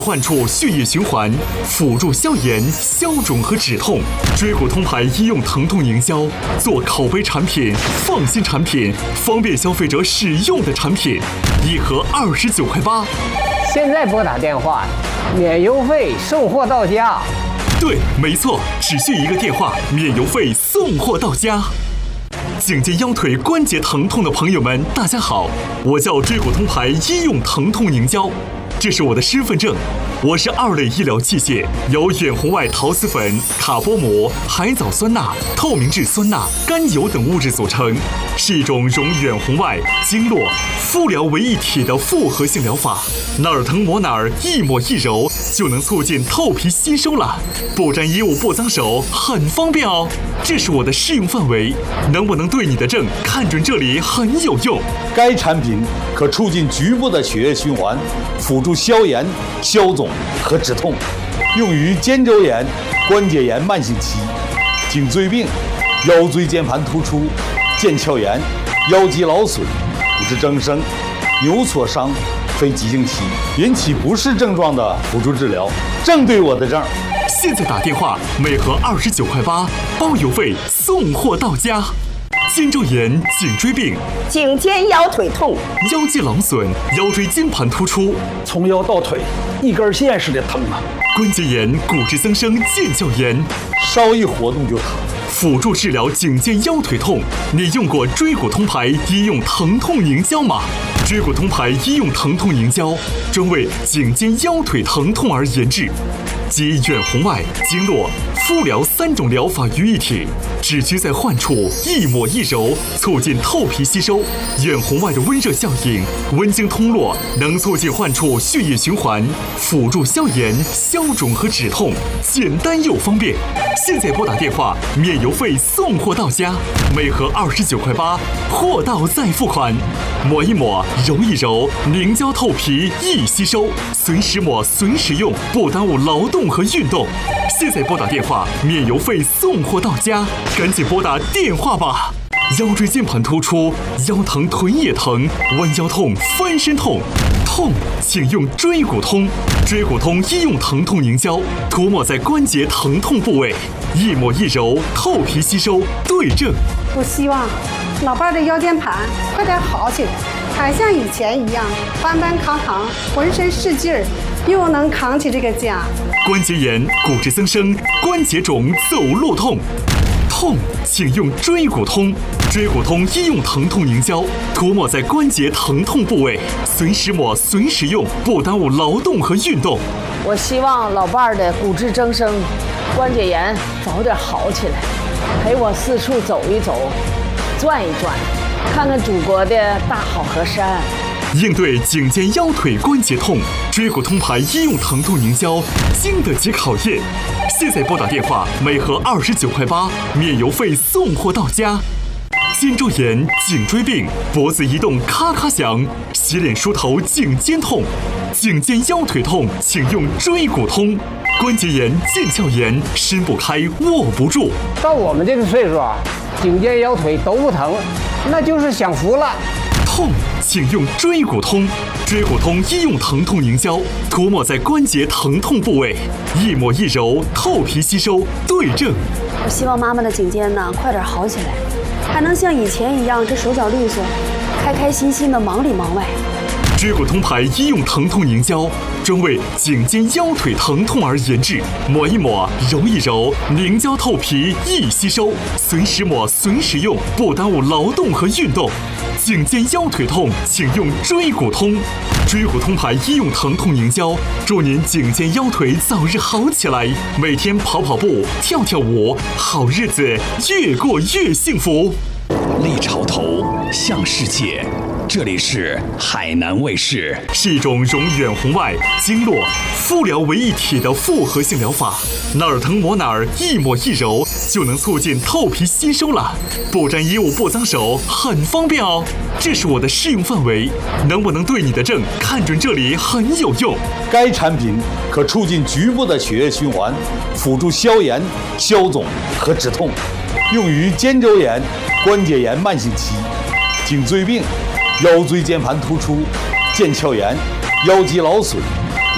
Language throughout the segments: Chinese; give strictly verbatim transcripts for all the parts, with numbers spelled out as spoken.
患处血液循环，辅助消炎、消肿和止痛。椎骨通牌医用疼痛凝胶，做口碑产品、放心产品、方便消费者使用的产品，一盒二十九块八。 现在拨打电话，免邮费，送货到家。 对，没错，只需一个电话，免邮费，送货到家。颈肩腰腿关节疼痛的朋友们，大家好，我叫椎骨通牌医用疼痛凝胶。这是我的身份证，我是二类医疗器械，由远红外陶瓷粉、卡波膜、海藻酸钠、透明质酸钠、甘油等物质组成，是一种融远红外、经络、敷疗为一体的复合性疗法。哪儿疼抹哪儿，一抹一揉就能促进透皮吸收了，不沾衣物不脏手，很方便哦。这是我的适用范围，能不能对你的症看准这里很有用。 该产品可促进局部的血液循环，辅助消炎、消肿和止痛，用于肩周炎、关节炎慢性期、颈椎病、腰椎间盘突出、腱鞘炎、腰肌劳损、骨质增生、扭挫伤、非急性期引起不适症状的辅助治疗，正对我的症。 现在打电话，每盒二十九块八，包邮费，送货到家。肩周炎、颈椎病、 颈肩腰腿痛、 腰肌劳损、腰椎间盘突出， 从腰到腿一根线似的疼啊！ 关节炎、骨质增生、腱鞘炎， 稍一活动就疼。 辅助治疗颈肩腰腿痛，你用过椎骨通牌医用疼痛凝胶吗？椎骨通牌医用疼痛凝胶专为颈肩腰腿疼痛而研制，集远红外、经络、敷疗三种疗法于一体，只需在患处一抹一揉，促进透皮吸收。远红外的温热效应，温经通络，能促进患处血液循环，辅助消炎、消肿和止痛，简单又方便。现在拨打电话，免邮费，送货到家，每盒二十九块八，货到再付款。抹一抹，揉一揉，凝胶透皮易吸收，随时抹随时用，不耽误劳动和运动。现在拨打电话，免邮费，送货到家，赶紧拨打电话吧。腰椎间盘突出，腰疼臀也疼，弯腰痛、翻身痛，痛请用椎骨通。椎骨通医用疼痛凝胶，涂抹在关节疼痛部位，一抹一揉，透皮吸收，对症。 我希望老伴的腰间盘快点好起来，还像以前一样搬搬扛扛，浑身是劲儿，又能扛起这个家。 关节炎、骨质增生、关节肿、走路痛，痛请用椎骨通。椎骨通医用疼痛凝胶，涂抹在关节疼痛部位，随时抹随时用，不耽误劳动和运动。 我希望老伴儿的骨质增生、关节炎早点好起来，陪我四处走一走，转一转，看看祖国的大好河山。 应对颈肩腰腿关节痛，椎骨通牌医用疼痛凝胶经得起考验。现在拨打电话，每盒二十九块八，免邮费，送货到家。肩周炎、颈椎病、脖子移动咔咔响，洗脸梳头颈肩痛，颈肩腰腿痛请用椎骨通。关节炎、腱鞘炎，伸不开握不住。 到我们这个岁数啊，颈肩腰腿都不疼，那就是享福了。 痛请用椎骨通。椎骨通医用疼痛凝胶，涂抹在关节疼痛部位，一抹一揉，透皮吸收，对症。 我希望妈妈的颈肩呢快点好起来，还能像以前一样这手脚利索，开开心心的忙里忙外。 椎骨通牌医用疼痛凝胶专为颈肩腰腿疼痛而研制，抹一抹，揉一揉，凝胶透皮易吸收，随时抹随时用，不耽误劳动和运动。颈肩腰腿痛请用椎骨通。椎骨通牌医用疼痛凝胶，祝您颈肩腰腿早日好起来，每天跑跑步、跳跳舞，好日子越过越幸福。 立潮头，向世界。这里是海南卫视， 是一种融远红外、经络、敷疗为一体的复合性疗法。哪儿疼抹哪儿，一抹一揉就能促进透皮吸收了，不沾衣物不脏手，很方便哦。这是我的适用范围，能不能对你的症看准这里很有用。 该产品可促进局部的血液循环，辅助消炎、消肿和止痛，用于肩周炎、关节炎慢性期、颈椎病、腰椎间盘突出、腱鞘炎、腰肌劳损、骨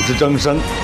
质增生，